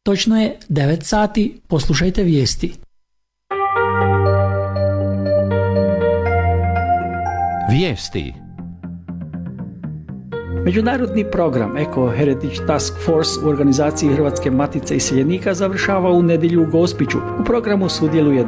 Točno je 9 sati, poslušajte vijesti. Vijesti. Međunarodni program Eco Heritage Task Force u organizaciji Hrvatske matice iseljenika završava u nedjelju u Gospiću. U programu sudjeluje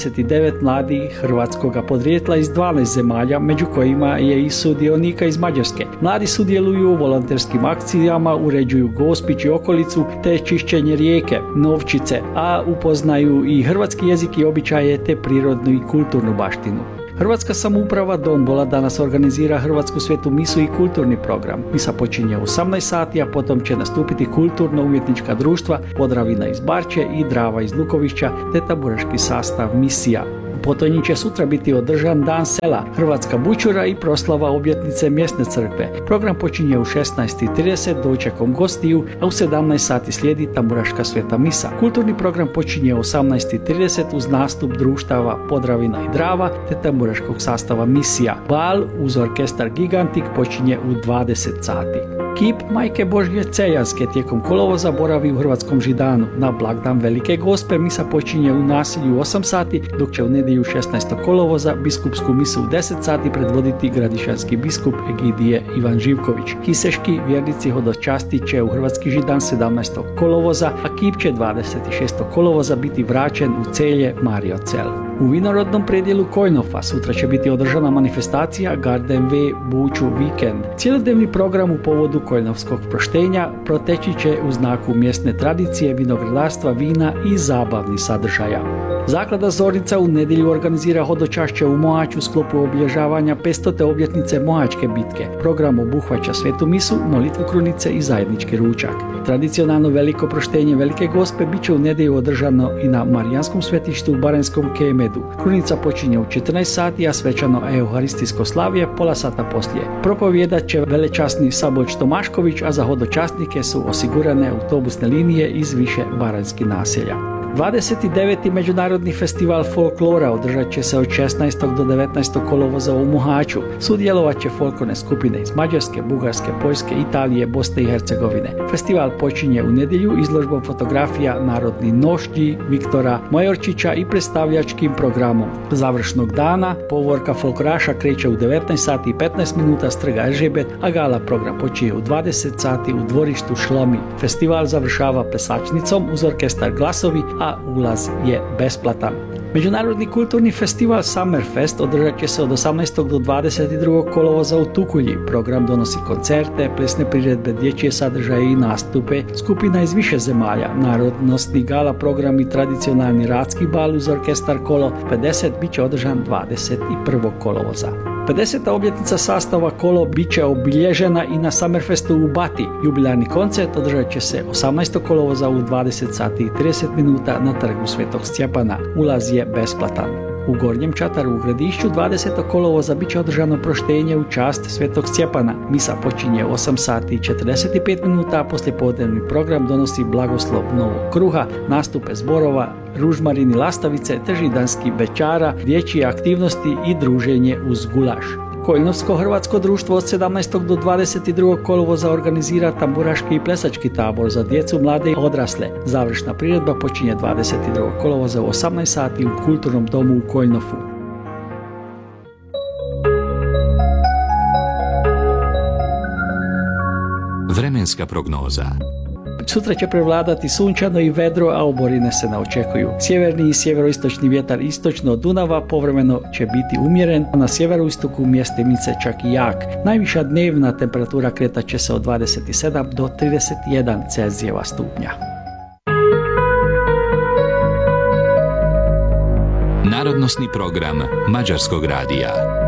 29 mladih hrvatskoga podrijetla iz 12 zemalja, među kojima je i sudionika iz Mađarske. Mladi sudjeluju u volonterskim akcijama, uređuju Gospić i okolicu te čišćenje rijeke Novčice, a upoznaju i hrvatski jezik i običaje te prirodnu i kulturnu baštinu. Hrvatska samouprava Dombola danas organizira Hrvatsku svetu misu i kulturni program. Misa počinje u 18 sati, a potom će nastupiti kulturno-umjetnička društva Podravina iz Barče i Drava iz Lukovišća te tamburaški sastav misija. U Potonji će sutra biti održan Dan sela, Hrvatska bućura i proslava obljetnice mjesne crkve. Program počinje u 16:30 dočekom gostiju, a u 17 sati slijedi tamburaška sveta misa. Kulturni program počinje u 18:30 uz nastup društava Podravina i Drava te tamburaškog sastava misija. Bal uz orkestar Gigantik počinje u 20 sati. Kip Majke Božje Celjanske tijekom kolovoza boravi u Hrvatskom Židanu. Na blagdan Velike Gospe misa počinje u naselju u 8 sati, dok će u nedjelju 16. kolovoza biskupsku misu u 10 sati predvoditi gradišanski biskup Egidije Ivan Živković. Kiseški vjernici hodočastit će u Hrvatski Židan 17. kolovoza, a kip će 26. kolovoza biti vraćen u Celje Mario Cel. U vinorodnom predjelu Kojnofa sutra će biti održana manifestacija Garden V Buću Weekend. Cijelodnevni program u povodu Kojnovskog proštenja proteći će u znaku mjesne tradicije, vinogradarstva, vina i zabavnih sadržaja. Zaklada Zornica u nedjelju organizira hodočašće u Mohaču u sklopu obilježavanja 500. obljetnice Mohačke bitke. Program obuhvaća svetu misu, molitvu krunice i zajednički ručak. Tradicionalno veliko proštenje Velike Gospe bit će u nedjelju održano i na Marijanskom svetištu u Baranjskom Kemedu. Krunica počinje u 14 sati, a svečano euharistijsko slavje pola sata poslije. Propovjedat će velečasni Saboć Tomašković, a za hodočasnike su osigurane autobusne linije iz više baranjskih naselja. 29. Međunarodni festival folklora održat će se od 16. do 19. kolovoza u Mohaču. Sudjelovat će folklorne skupine iz Mađarske, Bugarske, Poljske, Italije, Bosne i Hercegovine. Festival počinje u nedjelju izložbom fotografija Narodni nošnji Viktora Majorčića i predstavljačkim programom. Završnog dana povorka folkloraša kreće u 19 sati i 15 minuta s trga Eržebet, a gala program počinje u 20 sati u dvorištu Šlomi. Festival završava plesačnicom uz orkestar Glasovi, a ulaz je besplatan. Međunarodni kulturni festival Summerfest održat će se od 18. do 22. kolovoza u Tukulji. Program donosi koncerte, plesne priredbe, dječje sadržaje i nastupe skupina iz više zemalja. Narodnostni gala program i tradicionalni radski bal uz orkestar Kolo 50 bit će održan 21. kolovoza. 50. obljetnica sastava Kolo bit će obilježena i na Summerfestu u Bati. Jubilarni koncert održat će se 18. kolovoza u 20 sati i 30 minuta na trgu Svetog Stjepana. Ulaz je besplatan. U Gornjem Čataru u Gradišću 20. kolovoza bit će održano proštenje u čast Svetog Stjepana. Misa počinje 8 sati i 45 minuta, a poslijepodnevni program donosi blagoslov novog kruha, nastupe zborova, ružmarini lastavice te židanski večara, dječje aktivnosti i druženje uz gulaš. Kojnovsko hrvatsko društvo od 17. do 22. kolovoza organizira tamburaški i plesački tabor za djecu, mlade i odrasle. Završna priredba počinje 22. kolovoza u 18 sati u Kulturnom domu u Kojnofu. Vremenska prognoza. Sutra će prevladati sunčano i vedro, a oborine se ne očekuju. Sjeverni i sjeveroistočni vjetar istočno od Dunava povremeno će biti umjeren, a na sjeveroistoku mjestimice čak i jak. Najviša dnevna temperatura kretat će se od 27 do 31 Celzijeva stupnja. Narodnosni program Mađarskog radija.